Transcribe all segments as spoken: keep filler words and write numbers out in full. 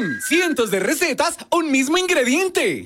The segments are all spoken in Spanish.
Son cientos de recetas, un mismo ingrediente.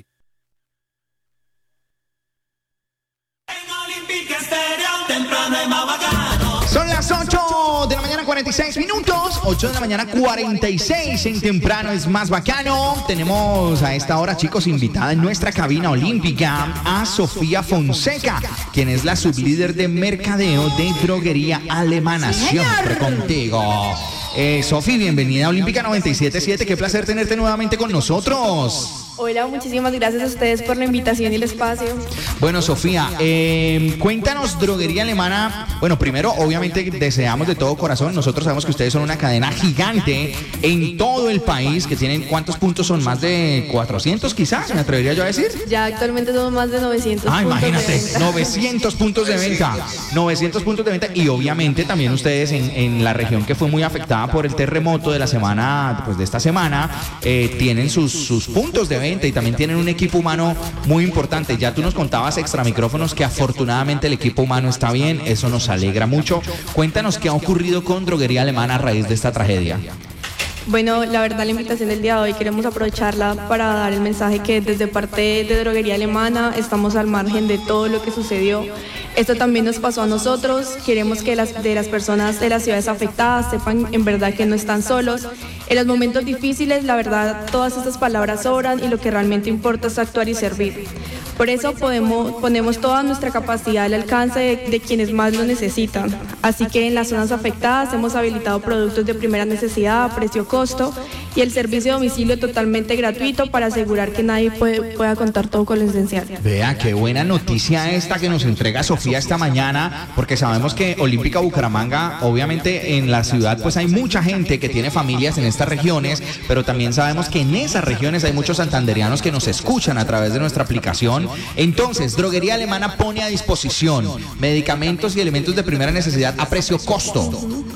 Son las ocho de la mañana, cuarenta y seis minutos. ocho de la mañana, cuarenta y seis. En Temprano es más bacano. Tenemos a esta hora, chicos, invitada en nuestra cabina olímpica a Sofía Fonseca, quien es la sublíder de mercadeo de Droguería Alemana. Sí, siempre contigo. Eh, Sofi, bienvenida a Olímpica noventa y siete punto siete. Qué placer tenerte nuevamente con nosotros. Hola, muchísimas gracias a ustedes por la invitación y el espacio. Bueno, Sofía, eh, cuéntanos, Droguería Alemana. Bueno, primero, obviamente, deseamos de todo corazón. Nosotros sabemos que ustedes son una cadena gigante en todo el país, que tienen, ¿cuántos puntos son? Más de cuatrocientos, quizás, me atrevería yo a decir. Ya actualmente somos más de novecientos Ah, puntos imagínate, de venta. novecientos puntos de venta. novecientos puntos de venta. Y obviamente también ustedes en, en la región que fue muy afectada por el terremoto de la semana, pues de esta semana, eh, tienen sus, sus puntos de venta. Y también tienen un equipo humano muy importante. Ya tú nos contabas extra micrófonos que afortunadamente el equipo humano está bien, eso nos alegra mucho. Cuéntanos qué ha ocurrido con Droguería Alemana a raíz de esta tragedia. Bueno, la verdad, la invitación del día de hoy queremos aprovecharla para dar el mensaje que desde parte de Droguería Alemana estamos al margen de todo lo que sucedió. Esto también nos pasó a nosotros. Queremos que las, de las personas de las ciudades afectadas sepan en verdad que no están solos. En los momentos difíciles, la verdad, todas estas palabras sobran y lo que realmente importa es actuar y servir. Por eso podemos, ponemos toda nuestra capacidad al alcance de, de quienes más lo necesitan. Así que en las zonas afectadas hemos habilitado productos de primera necesidad a precio-costo y el servicio de domicilio totalmente gratuito para asegurar que nadie puede, pueda contar todo con lo esencial. Vea, qué buena noticia esta que nos entrega Sofía esta mañana, porque sabemos que Olímpica Bucaramanga, obviamente en la ciudad pues hay mucha gente que tiene familias en estas regiones, pero también sabemos que en esas regiones hay muchos santanderianos que nos escuchan a través de nuestra aplicación. Entonces, Droguería Alemana pone a disposición medicamentos y elementos de primera necesidad a precio costo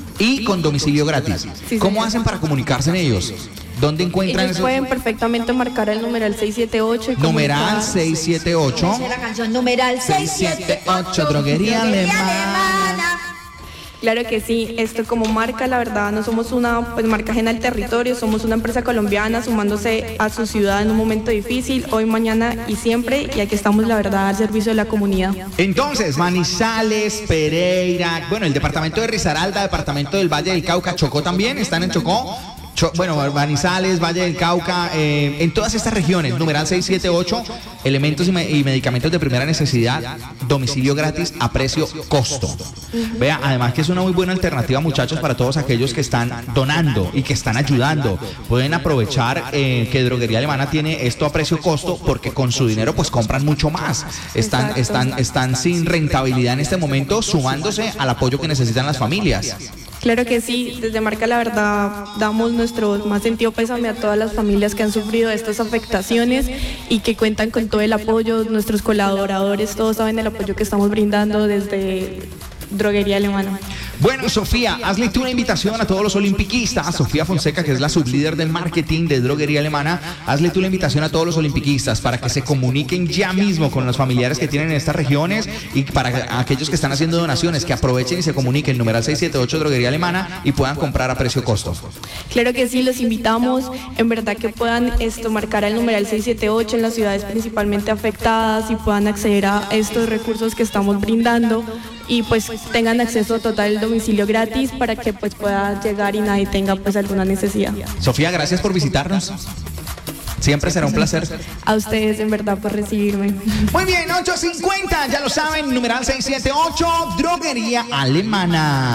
y con domicilio gratis. Sí, ¿Cómo señor. hacen para comunicarse en ellos? ¿Dónde encuentran Ellos esos? pueden perfectamente marcar el numeral seis siete ocho. Y Numeral comunicar. seis siete ocho. La canción numeral seis siete ocho, Droguería Alemana. Claro que sí, esto como marca, la verdad, no somos una pues, marca ajena al territorio, somos una empresa colombiana sumándose a su ciudad en un momento difícil, hoy, mañana y siempre, y aquí estamos, la verdad, al servicio de la comunidad. Entonces, Manizales, Pereira, bueno, el departamento de Risaralda, departamento del Valle del Cauca, Chocó también, ¿están en Chocó? Cho- bueno, Manizales, Valle del Cauca, eh, en todas estas regiones, numeral seis siete ocho, elementos y, me- y medicamentos de primera necesidad, domicilio gratis a precio costo. Vea, además que es una muy buena alternativa, muchachos, para todos aquellos que están donando y que están ayudando. Pueden aprovechar eh, que Droguería Alemana tiene esto a precio costo porque con su dinero pues compran mucho más. Están, Exacto. están, están sin rentabilidad en este momento, sumándose al apoyo que necesitan las familias. Claro que sí, desde Marca la verdad damos nuestro más sentido pésame a todas las familias que han sufrido estas afectaciones y que cuentan con todo el apoyo, nuestros colaboradores, todos saben el apoyo que estamos brindando desde Droguería Alemana. Bueno, Sofía, hazle tú una invitación a todos los olimpiquistas. Sofía Fonseca, que es la sublíder del marketing de Droguería Alemana, hazle tú la invitación a todos los olimpiquistas para que se comuniquen ya mismo con los familiares que tienen en estas regiones y para aquellos que están haciendo donaciones, que aprovechen y se comuniquen, numeral seis siete ocho Droguería Alemana, y puedan comprar a precio costo. Claro que sí, los invitamos, en verdad que puedan esto marcar el numeral seis siete ocho en las ciudades principalmente afectadas y puedan acceder a estos recursos que estamos brindando y pues tengan acceso total al domicilio gratis para que pues pueda llegar y nadie tenga pues alguna necesidad. Sofía, gracias por visitarnos. Siempre será un placer. A ustedes en verdad por recibirme. Muy bien, ocho cincuenta, ya lo saben, numeral seis siete ocho, Droguería Alemana.